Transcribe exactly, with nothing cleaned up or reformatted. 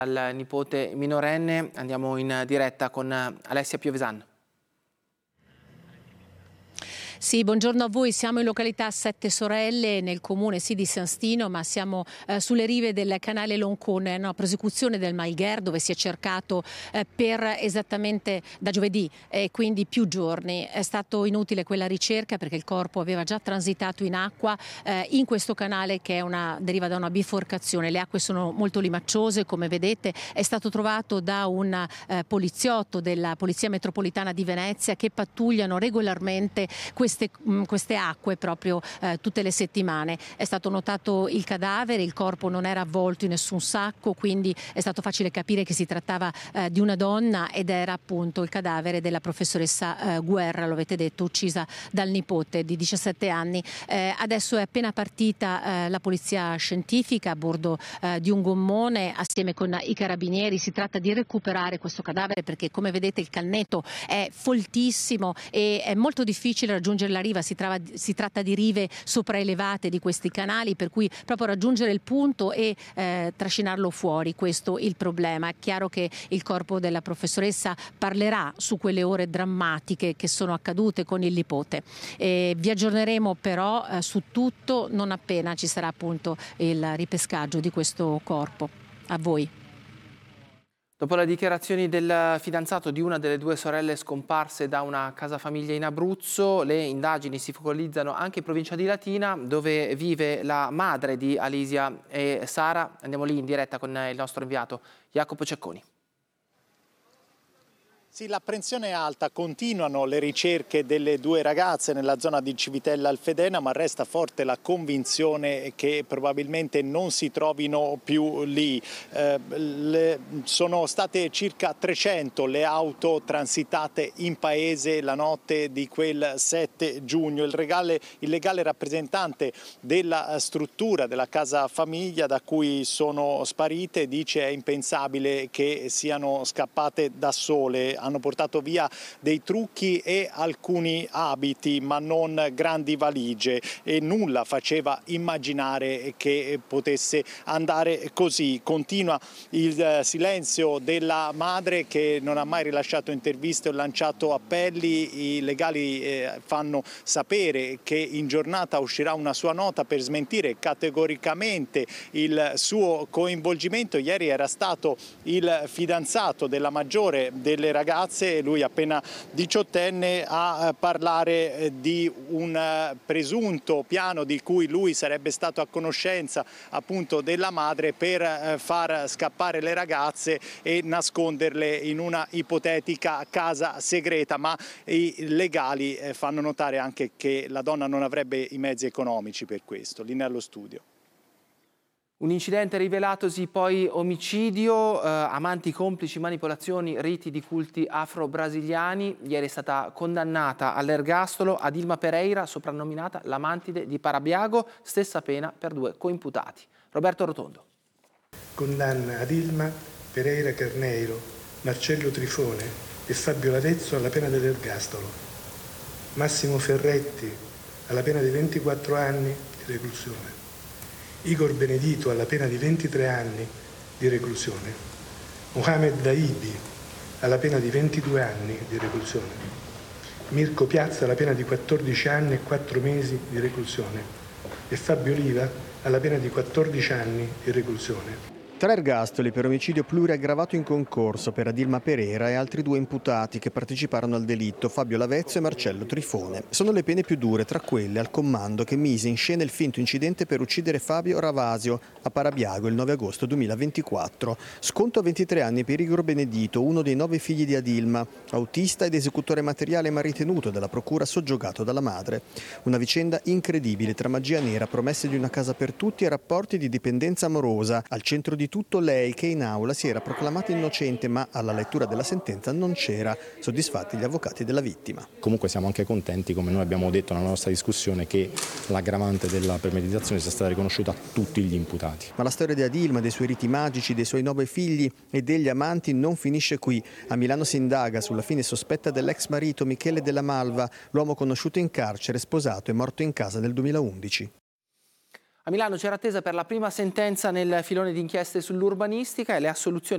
Al nipote minorenne andiamo in diretta con Alessia Piovesan. Sì, buongiorno a voi. Siamo in località Sette Sorelle, nel comune sì di San Stino, ma siamo eh, sulle rive del canale Loncone, una prosecuzione del Maigher, dove si è cercato eh, per esattamente da giovedì e eh, quindi più giorni. È stato inutile quella ricerca perché il corpo aveva già transitato in acqua eh, in questo canale che è una, deriva da una biforcazione. Le acque sono molto limacciose, come vedete. È stato trovato da un eh, poliziotto della Polizia Metropolitana di Venezia che pattugliano regolarmente queste Queste, queste acque proprio eh, tutte le settimane. È stato notato il cadavere, il corpo non era avvolto in nessun sacco, quindi è stato facile capire che si trattava eh, di una donna ed era appunto il cadavere della professoressa eh, Guerra, lo avete detto, uccisa dal nipote di diciassette anni. Eh, adesso è appena partita eh, la polizia scientifica a bordo eh, di un gommone assieme con i carabinieri. Si tratta di recuperare questo cadavere perché, come vedete, il canneto è foltissimo e è molto difficile raggiungere la riva, si, trava, si tratta di rive sopraelevate di questi canali, per cui proprio raggiungere il punto e eh, trascinarlo fuori, questo è il problema. È chiaro che il corpo della professoressa parlerà su quelle ore drammatiche che sono accadute con il nipote. E vi aggiorneremo però eh, su tutto non appena ci sarà appunto il ripescaggio di questo corpo. A voi. Dopo le dichiarazioni del fidanzato di una delle due sorelle scomparse da una casa famiglia in Abruzzo, le indagini si focalizzano anche in provincia di Latina, dove vive la madre di Alisia e Sara. Andiamo lì in diretta con il nostro inviato Jacopo Cecconi. Sì, l'apprensione è alta, continuano le ricerche delle due ragazze nella zona di Civitella Alfedena, ma resta forte la convinzione che probabilmente non si trovino più lì. Eh, le, sono state circa trecento le auto transitate in paese la notte di quel sette giugno. Il, regale, il legale rappresentante della struttura della casa famiglia da cui sono sparite dice è impensabile che siano scappate da sole. Hanno portato via dei trucchi e alcuni abiti, ma non grandi valigie, e nulla faceva immaginare che potesse andare così. Continua il silenzio della madre, che non ha mai rilasciato interviste o lanciato appelli. I legali eh, fanno sapere che in giornata uscirà una sua nota per smentire categoricamente il suo coinvolgimento. Ieri era stato il fidanzato della maggiore delle ragazze, lui appena diciottenne, a parlare di un presunto piano di cui lui sarebbe stato a conoscenza appunto della madre per far scappare le ragazze e nasconderle in una ipotetica casa segreta, ma i legali fanno notare anche che la donna non avrebbe i mezzi economici per questo. Linea allo studio. Un incidente rivelatosi poi omicidio, eh, amanti complici, manipolazioni, riti di culti afro-brasiliani. Ieri è stata condannata all'ergastolo Adilma Pereira, soprannominata l'amantide di Parabiago, stessa pena per due coimputati. Roberto Rotondo. Condanna Adilma Pereira Carneiro, Marcello Trifone e Fabio Lavezzo alla pena dell'ergastolo. Massimo Ferretti alla pena di ventiquattro anni di reclusione. Igor Benedito alla pena di ventitré anni di reclusione, Mohamed Daibi alla pena di ventidue anni di reclusione, Mirko Piazza alla pena di quattordici anni e quattro mesi di reclusione e Fabio Oliva alla pena di quattordici anni di reclusione. Tre ergastoli per omicidio pluriaggravato in concorso per Adilma Pereira e altri due imputati che parteciparono al delitto, Fabio Lavezzo e Marcello Trifone. Sono le pene più dure tra quelle al comando che mise in scena il finto incidente per uccidere Fabio Ravasio a Parabiago il nove agosto duemilaventiquattro. Sconto a ventitré anni per Igor Benedito, uno dei nove figli di Adilma, autista ed esecutore materiale ma ritenuto dalla procura soggiogato dalla madre. Una vicenda incredibile tra magia nera, promesse di una casa per tutti e rapporti di dipendenza amorosa. Al centro di tutto lei, che in aula si era proclamata innocente, ma alla lettura della sentenza non c'era, soddisfatti gli avvocati della vittima. Comunque siamo anche contenti, come noi abbiamo detto nella nostra discussione, che l'aggravante della premeditazione sia stata riconosciuta a tutti gli imputati. Ma la storia di Adilma, dei suoi riti magici, dei suoi nove figli e degli amanti non finisce qui. A Milano si indaga sulla fine sospetta dell'ex marito Michele Della Malva, l'uomo conosciuto in carcere, sposato e morto in casa nel duemilaundici. A Milano c'era attesa per la prima sentenza nel filone di inchieste sull'urbanistica e le assoluzioni